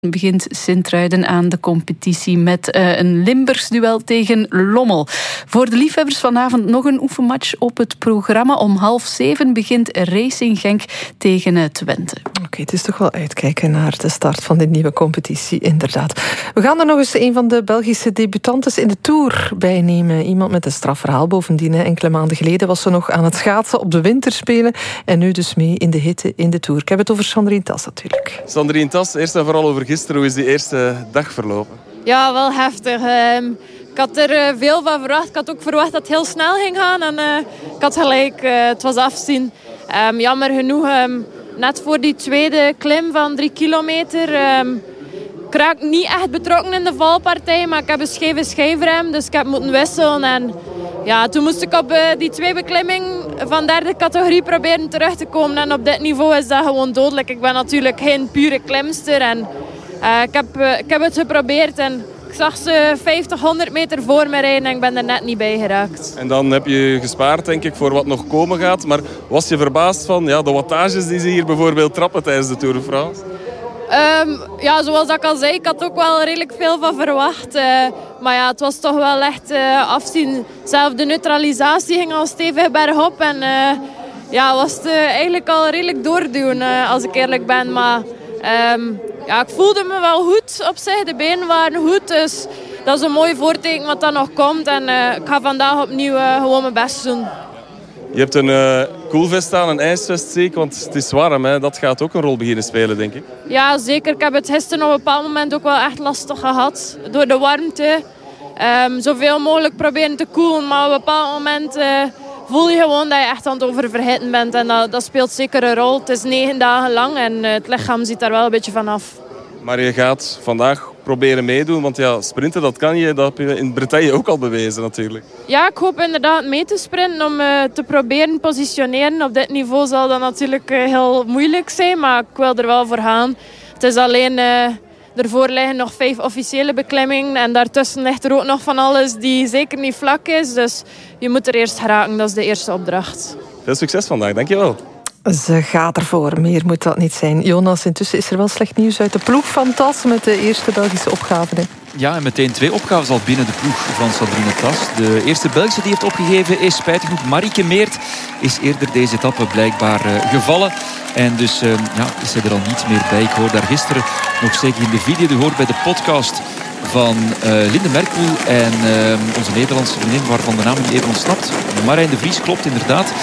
begint Sint-Truiden aan de competitie met een Limburgs duel tegen Lommel. Voor de liefhebbers vanavond nog een oefenmatch op het programma. Om 6:30 begint Racing Genk tegen Twente. Oké, het is toch wel uitkijken naar de start van die nieuwe competitie, inderdaad. We gaan er nog eens een van de Belgische debutantes in de Tour bij nemen. Iemand met een strafverhaal bovendien. Enkele maanden geleden was ze nog aan het schaatsen op de winterspelen en nu dus mee in de hitte in de Tour. Ik heb het over Sandrine Tas natuurlijk. Sandrine Tas, eerst en vooral over gisteren. Hoe is die eerste dag verlopen? Ja, wel heftig. Ik had er veel van verwacht. Ik had ook verwacht dat het heel snel ging gaan. En ik had gelijk. Het was afzien. Jammer genoeg, net voor die tweede klim van 3 kilometer... ik raak niet echt betrokken in de valpartij, maar ik heb een scheve schijfrem. Dus ik heb moeten wisselen. En ja, toen moest ik op die 2 beklimming van 3e categorie proberen terug te komen. En op dit niveau is dat gewoon dodelijk. Ik ben natuurlijk geen pure klimster. En ik heb het geprobeerd en ik zag ze 50, 100 meter voor me rijden en ik ben er net niet bij geraakt. En dan heb je gespaard, denk ik, voor wat nog komen gaat. Maar was je verbaasd van de wattages die ze hier bijvoorbeeld trappen tijdens de Tour de France? Ja, zoals ik al zei, ik had ook wel redelijk veel van verwacht. Maar ja, het was toch wel echt afzien. Zelfs de neutralisatie ging al stevig bergop. En was het eigenlijk al redelijk doorduwen, als ik eerlijk ben. Maar ik voelde me wel goed op zich. De benen waren goed. Dus dat is een mooi voorteken wat dan nog komt. En ik ga vandaag opnieuw gewoon mijn best doen. Je hebt een koelvest aan, een ijsvest zeker, want het is warm. Hè? Dat gaat ook een rol beginnen spelen, denk ik. Ja, zeker. Ik heb het gisteren op een bepaald moment ook wel echt lastig gehad. Door de warmte. Zoveel mogelijk proberen te koelen, maar op een bepaald moment voel je gewoon dat je echt aan het oververhitten bent. En dat speelt zeker een rol. Het is 9 dagen lang en het lichaam ziet daar wel een beetje van af. Maar je gaat vandaag proberen meedoen, want sprinten dat kan je. Dat heb je in Bretagne ook al bewezen natuurlijk. Ja, ik hoop inderdaad mee te sprinten om te proberen positioneren. Op dit niveau zal dat natuurlijk heel moeilijk zijn, maar ik wil er wel voor gaan. Het is alleen... Ervoor liggen nog 5 officiële beklimmingen. En daartussen ligt er ook nog van alles die zeker niet vlak is. Dus je moet er eerst geraken. Dat is de eerste opdracht. Veel succes vandaag, dankjewel. Ze gaat ervoor, meer moet dat niet zijn. Jonas, intussen is er wel slecht nieuws uit de ploeg van Tas met de eerste Belgische opgave. Ja, en meteen 2 opgaves al binnen de ploeg van Sandrine Tas. De eerste Belgische die heeft opgegeven is spijtig genoeg Marieke Meert. Is eerder deze etappe blijkbaar gevallen. En dus is zij er al niet meer bij. Ik hoorde daar gisteren nog zeggen in de video. U hoort bij de podcast van Linde Merkel en onze Nederlandse vriendin waarvan de naam niet even ontsnapt. Marijn de Vries, klopt inderdaad.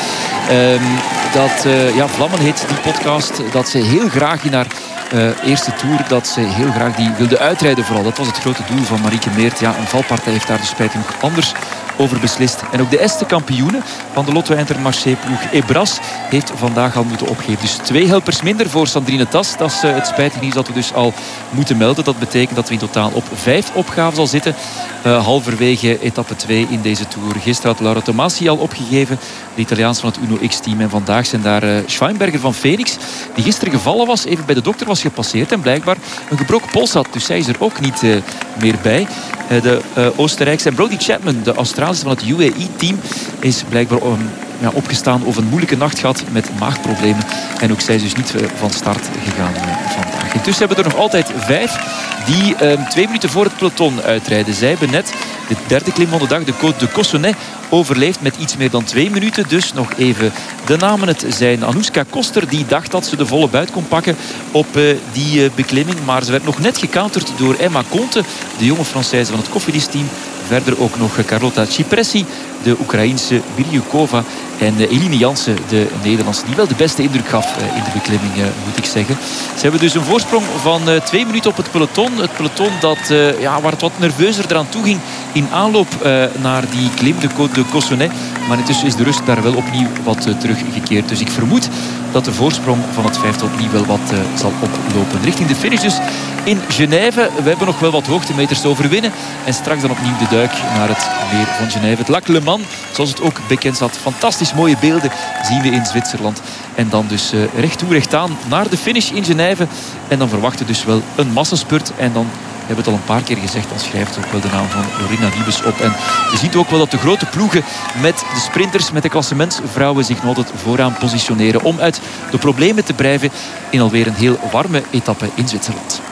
Vlammen heet die podcast. Dat ze heel graag in haar eerste Tour, dat ze heel graag die wilde uitrijden vooral. Dat was het grote doel van Marieke Meert. Ja, een valpartij heeft daar dus spijtig genoeg anders over beslist. En ook de Este kampioene van de Lotto Intermarché ploeg Ebras heeft vandaag al moeten opgeven. Dus 2 helpers minder voor Sandrine Tas. Dat is het spijtige nieuws dat we dus al moeten melden. Dat betekent dat we in totaal op 5 opgaven zal zitten. Halverwege etappe 2 in deze Tour. Gisteren had Laura Tomasi al opgegeven, de Italiaans van het Uno X-team. En vandaag zijn daar Schweinberger van Phoenix, die gisteren gevallen was, even bij de dokter was gepasseerd en blijkbaar een gebroken pols had. Dus zij is er ook niet meer bij. De Oostenrijkse en Brody Chapman, de Australische van het UAE-team, is blijkbaar opgestaan of een moeilijke nacht gehad met maagproblemen. En ook zij is dus niet van start gegaan vandaag. Intussen hebben we er nog altijd 5 die 2 minuten voor het peloton uitrijden. Zij hebben net de 3e klim van de dag, de Côte de Cossonay, overleefd met iets meer dan 2 minuten. Dus nog even de namen. Het zijn Anouska Koster, die dacht dat ze de volle buit kon pakken op die beklimming. Maar ze werd nog net gecounterd door Emma Conte, de jonge Française van het Cofidis-team. Verder ook nog Carlotta Cipressi, de Oekraïense Biryukova. En Eline Jansen, de Nederlandse, die wel de beste indruk gaf in de beklimming, moet ik zeggen. Ze hebben dus een voorsprong van 2 minuten op het peloton. Het peloton waar het wat nerveuzer eraan toe ging in aanloop naar die klim, de Côte de Cossonay. Maar intussen is de rust daar wel opnieuw wat teruggekeerd. Dus ik vermoed dat de voorsprong van het 5e opnieuw wel wat zal oplopen. Richting de finish dus in Genève. We hebben nog wel wat hoogtemeters te overwinnen. En straks dan opnieuw de duik naar het meer van Genève. Het Lac Le Mans, zoals het ook bekend staat. Fantastisch mooie beelden zien we in Zwitserland. En dan dus recht toe, recht aan naar de finish in Genève. En dan verwachten we dus wel een massaspurt. En dan we hebben het al een paar keer gezegd, dan schrijft ook wel de naam van Lorena Wiebes op. En je ziet ook wel dat de grote ploegen met de sprinters, met de klassementsvrouwen zich nog altijd vooraan positioneren om uit de problemen te blijven in alweer een heel warme etappe in Zwitserland.